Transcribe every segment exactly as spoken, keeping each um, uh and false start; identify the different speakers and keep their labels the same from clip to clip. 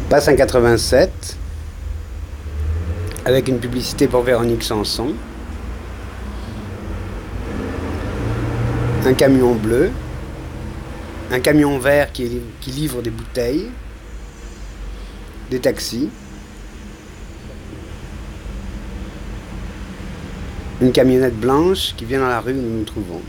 Speaker 1: Passe un quatre-vingt-sept avec une publicité pour Véronique Sanson. Un camion bleu. Un camion vert qui, est, qui livre des bouteilles. Des taxis. Une camionnette blanche qui vient dans la rue où nous nous trouvons.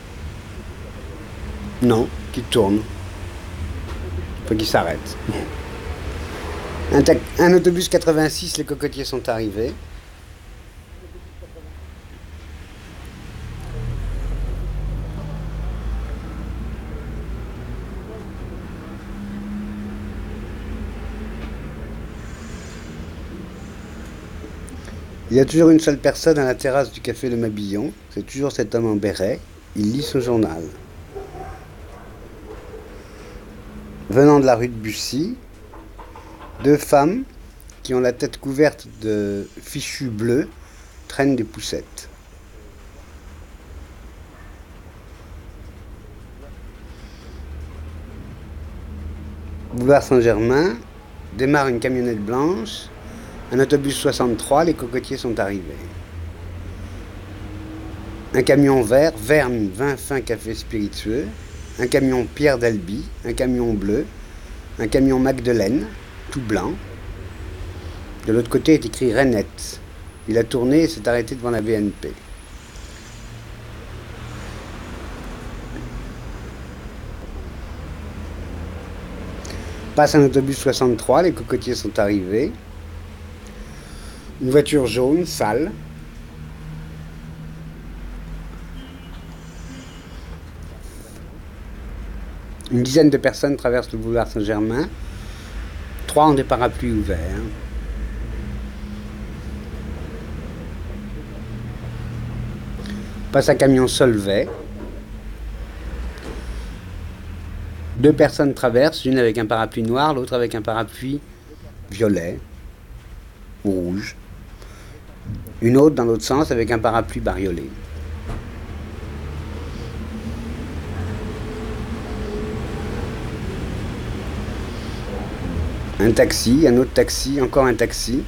Speaker 1: Non, qui tourne. Enfin, qui s'arrête. Un, un autobus quatre-vingt-six, les cocotiers sont arrivés. Il y a toujours une seule personne à la terrasse du café Le Mabillon. C'est toujours cet homme en béret. Il lit son journal. Venant de la rue de Bussy, deux femmes qui ont la tête couverte de fichus bleus traînent des poussettes. Boulevard Saint-Germain, démarre une camionnette blanche. Un autobus soixante-trois, les cocotiers sont arrivés. Un camion vert, Verne, vin fin, café spiritueux. Un camion Pierre d'Albi, un camion bleu. Un camion Magdeleine, tout blanc. De l'autre côté est écrit Renette. Il a tourné et s'est arrêté devant la B N P. Passe un autobus soixante-trois, les cocotiers sont arrivés. Une voiture jaune, sale. Une dizaine de personnes traversent le boulevard Saint-Germain. Trois ont des parapluies ouverts. Passe un camion Solvay. Deux personnes traversent, une avec un parapluie noir, l'autre avec un parapluie violet ou rouge. Une autre dans l'autre sens avec un parapluie bariolé. Un taxi, un autre taxi, encore un taxi.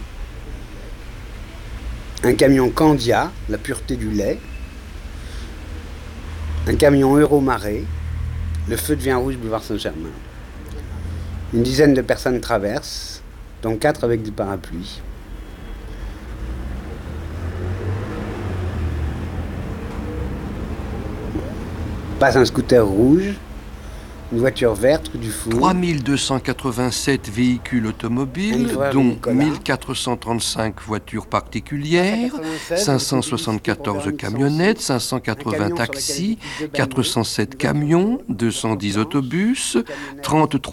Speaker 1: Un camion Candia, la pureté du lait. Un camion Euromarée. Le feu devient rouge, boulevard Saint-Germain. Une dizaine de personnes traversent, dont quatre avec des parapluies. Passe un scooter rouge, une voiture verte du four.
Speaker 2: trois mille deux cent quatre-vingt-sept véhicules automobiles, dont mille quatre cent trente-cinq voitures particulières, cinq cent soixante-quatorze camionnettes, cinq cent quatre-vingts taxis, quatre cent sept camions, deux cent dix autobus, trente-trois